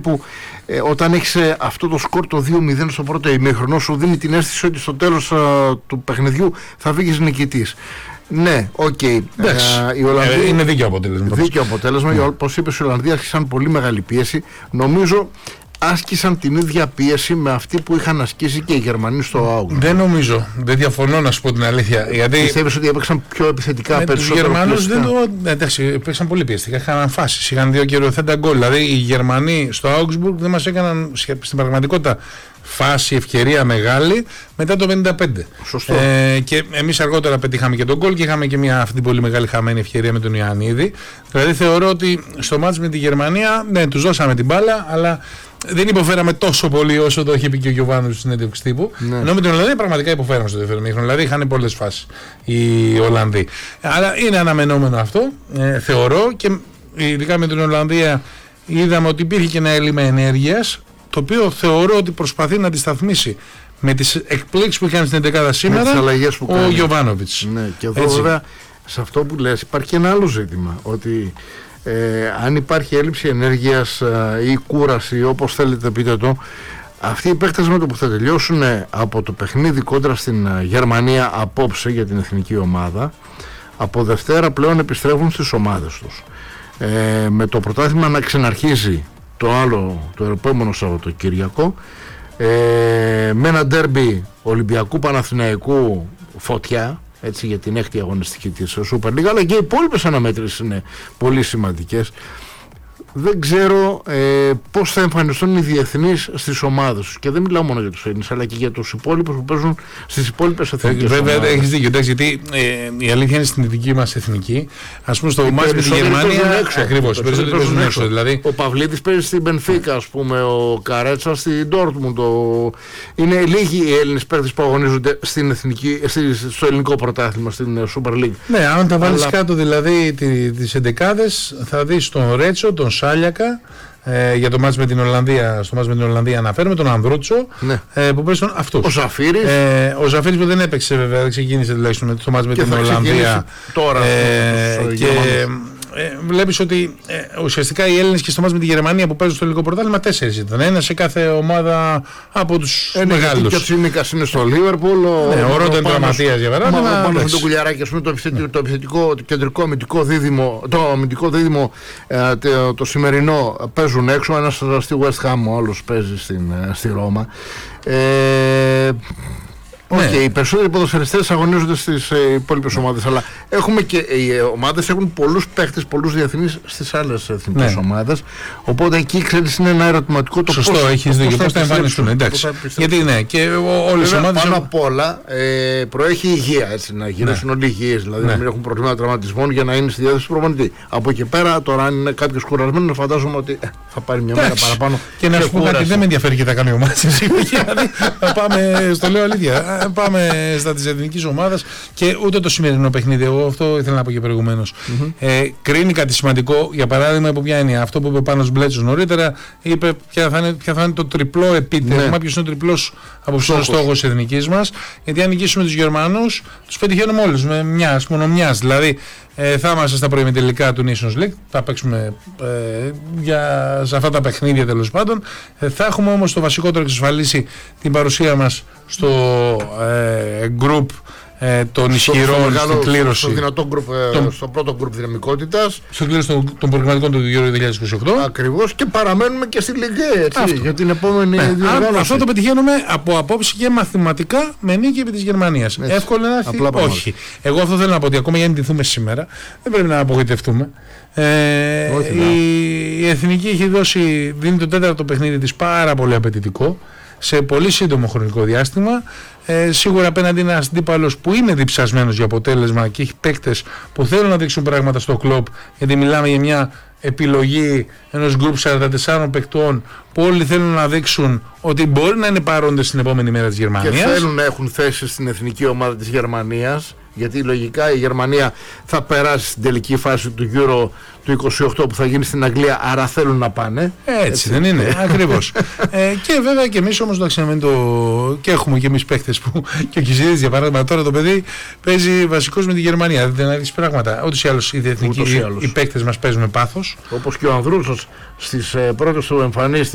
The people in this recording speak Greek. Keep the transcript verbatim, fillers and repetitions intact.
που ε, όταν έχεις ε, αυτό το σκορ το δύο μηδέν στο πρώτο ημίχρονο, σου δίνει την αίσθηση ότι στο τέλος ε, του παιχνιδιού θα βγεις νικητής. Ναι, οκ. Okay. Ε, ε, είναι δίκαιο αποτέλεσμα. Δίκαιο αποτέλεσμα. Mm. Όπως είπες, οι Ολλανδοί άρχισαν πολύ μεγάλη πίεση. Νομίζω άσκησαν την ίδια πίεση με αυτή που είχαν ασκήσει και οι Γερμανοί στο Augsburg. Δεν νομίζω. Δεν διαφωνώ, να σου πω την αλήθεια. Γιατί πιστεύεις ότι έπαιξαν πιο επιθετικά, περισσότερο? Οι Γερμανούς δεν το. Εντάξει, έπαιξαν πολύ πιεστικά. Είχαν φάσεις. Είχαν δύο κυριοθέντα γκολ. Δηλαδή οι Γερμανοί στο Augsburg δεν μας έκαναν στην πραγματικότητα φάση, ευκαιρία μεγάλη μετά το πενήντα πέντε. Σωστό. Ε, και εμείς αργότερα πετύχαμε και τον γκολ και είχαμε και μια αυτή την πολύ μεγάλη χαμένη ευκαιρία με τον Ιωαννίδη. Δηλαδή θεωρώ ότι στο μάτς με τη Γερμανία, ναι, τους δώσαμε την μπάλα, αλλά δεν υποφέραμε τόσο πολύ όσο το είχε πει και ο Γιωβάνοβιτς στην συνέντευξη τύπου. Ναι. Ενώ με την Ολλανδία πραγματικά υποφέραμε στο δεύτερο μήχρονο. Δηλαδή είχαν πολλές φάσεις οι Ολλανδοί. Αλλά είναι αναμενόμενο αυτό, ε, θεωρώ, και ειδικά με την Ολλανδία είδαμε ότι υπήρχε και ένα έλλειμμα ενέργειας, το οποίο θεωρώ ότι προσπαθεί να αντισταθμίσει με τις εκπλήξεις που είχαν στην εντεκάδα σήμερα ο Γιωβάνοβιτς. Ναι, και εδώ έτσι. Βέβαια σε αυτό που λες υπάρχει και ένα άλλο ζήτημα, ότι ε, αν υπάρχει έλλειψη ενέργειας ε, ή κούραση, όπως θέλετε πείτε το, αυτοί οι παίκτες με το που θα τελειώσουν από το παιχνίδι κόντρα στην Γερμανία απόψε για την εθνική ομάδα, από Δευτέρα πλέον επιστρέφουν στις ομάδες τους. Ε, με το πρωτάθλημα να ξαναρχίζει το άλλο, το επόμενο Σαββατοκύριακο, ε, με ένα ντέρμπι Ολυμπιακού Παναθηναϊκού φωτιά, έτσι, για την έκτη αγωνιστική της Super League, αλλά και οι υπόλοιπες αναμέτρησεις είναι πολύ σημαντικές. Δεν ξέρω ε, πώς θα εμφανιστούν οι διεθνείς στις ομάδες τους. Και δεν μιλάω μόνο για τους Έλληνες, αλλά και για τους υπόλοιπους που παίζουν στις υπόλοιπες εθνικές ομάδες. Βέβαια, έχεις δίκιο. Εντάξει, γιατί ε, η αλήθεια είναι στην δική μας εθνική. Ας πούμε στο μάτς με τη Γερμανία. Ακριβώς. Δηλαδή. Ο Παυλίτης παίζει στην Μπενφίκα, ας πούμε, ο Καρέτσα στην Ντόρτμουντ. Ο... Είναι λίγοι οι Έλληνες παίκτες που αγωνίζονται στην εθνική, στο ελληνικό πρωτάθλημα, στην Super League. Ναι, αν τα βάλεις αλλά... κάτω δηλαδή τις εντεκάδες, θα δεις τον Ρέτσο, τον Σάλιακα, ε, για το μάτς με την Ολλανδία. Στο μάτς με την Ολλανδία αναφέρουμε τον Ανδρούτσο, ναι. ε, που παίζουν αυτούς. Ο Ζαφίρης. Ε, ο Ζαφίρης που δεν έπαιξε βέβαια, δεν ξεκίνησε τουλάχιστον στο μάτς με την Ολλανδία. Τώρα. Ε, και ε, βλέπεις ότι ε, ουσιαστικά οι Έλληνες και στο μάτς με τη Γερμανία που παίζουν στο ελληνικό πρωτάθλημα τέσσερις ήταν. Ένα σε κάθε ομάδα από τους ε, μεγάλους. Και ο Τσίμικας είναι στο Λίβερπουλ. Ναι, ο Ρόντεν τραυματίας για παράδειγμα. Πάνω με τον Κουλιαράκη, ας πούμε, το επιθετικό, το επιθετικό, το κεντρικό αμυντικό δίδυμο, το αμυντικό δίδυμο ε, το, το σημερινό παίζουν έξω. Ένας στη West Ham, ο άλλος παίζει στην, στη Ρώμα. Ε, Οκ, okay, ναι. Οι περισσότεροι ποδοσφαιριστές αγωνίζονται στις ε, υπόλοιπες ομάδες, αλλά έχουμε και οι ε, ομάδες έχουν πολλούς παίχτες, πολλούς διεθνείς στις άλλες εθνικές ναι. ομάδες. Οπότε εκεί ξέρεις είναι ένα ερωτηματικό το σωστό, πώς, έχεις δίκιο, πώς θα εμφανιστούν. Εντάξει. Γιατί ναι, και όλες οι ομάδες. Πάνω απ' όλα ε, προέχει η υγεία, έτσι, να γυρίσουν ναι. όλοι υγιείς, δηλαδή ναι. να μην έχουν προβλήματα τραυματισμών για να είναι στη διάθεση του προπονητή. Από εκεί πέρα, τώρα αν είναι κάποιος κουρασμένος, φαντάζομαι ότι ε, θα πάρει μια μέρα παραπάνω. Και να σου πω κάτι, δεν με ενδιαφέρει και τα κάνει ομάδα. Θα πάμε, στο λέω αλήθεια. Πάμε στα της εθνικής ομάδας και ούτε το σημερινό παιχνίδι. Εγώ αυτό ήθελα να πω και προηγουμένως. Mm-hmm. Ε, κρίνει κάτι σημαντικό, για παράδειγμα, από ποια έννοια. Αυτό που είπε πάνω Μπλέτσος νωρίτερα, είπε ποια θα είναι, ποια θα είναι το τριπλό επίτευγμα, ναι. ποιος είναι ο τριπλός αποψινός στόχος της εθνικής μας. Γιατί αν νικήσουμε τους Γερμανούς, τους πετυχαίνουμε όλους με μιας, μόνο μιας. Δηλαδή, ε, θα είμαστε στα προημιτελικά του Nations League, θα παίξουμε ε, για, σε αυτά τα παιχνίδια τέλος πάντων. Ε, θα έχουμε όμως το βασικότερο εξασφαλίσει την παρουσία μας στο ε, group ε, των ισχυρών στην κλήρωση. Στο, δυνατό group, τον, στο πρώτο group δυναμικότητας. Στην κλήρωση των, των προγραμματικών του Euro είκοσι είκοσι οκτώ. Ακριβώς, και παραμένουμε και στη Ligue, έτσι, για την επόμενη ναι, διοργάνωση. Αυτό το πετυχαίνουμε από απόψη και μαθηματικά με νίκη επί της Γερμανίας. Έτσι. Εύκολο να έρθει? Όχι. Εγώ αυτό θέλω να πω ότι ακόμα για να νικηθούμε σήμερα δεν πρέπει να απογοητευτούμε. Ε, Όχι, η, η Εθνική έχει δώσει, δίνει το τέταρτο παιχνίδι της πάρα πολύ απαιτητικό σε πολύ σύντομο χρονικό διάστημα. Ε, σίγουρα απέναντι είναι ένας αντίπαλος που είναι διψασμένος για αποτέλεσμα και έχει παίκτες που θέλουν να δείξουν πράγματα στο κλοπ, γιατί μιλάμε για μια επιλογή ενός γκρουπ σαράντα τεσσάρων παικτών που όλοι θέλουν να δείξουν ότι μπορεί να είναι παρόντες στην επόμενη μέρα της Γερμανίας και θέλουν να έχουν θέση στην εθνική ομάδα της Γερμανίας, γιατί λογικά η Γερμανία θα περάσει στην τελική φάση του Euro του είκοσι οκτώ που θα γίνει στην Αγγλία, άρα θέλουν να πάνε. Έτσι, έτσι. Δεν είναι, ακριβώς. ε, και βέβαια και εμείς όμως το... και έχουμε και εμείς παίχτες που και ο Κιζίδης για παράδειγμα τώρα το παιδί παίζει βασικός με τη Γερμανία, δεν έχει πράγματα. Ούτως ή άλλως οι, οι, οι παίχτες μας παίζουν με πάθος. Όπως και ο Ανδρούσος στις ε, πρώτες του εμφανίσεις